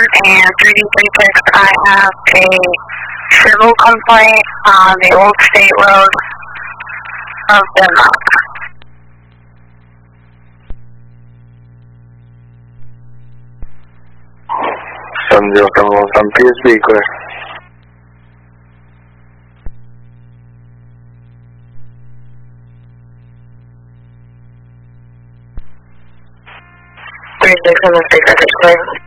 and 3D36, I have a civil complaint on the Old State Road of Denmark. 7071, please be clear. Three six seven six, clear.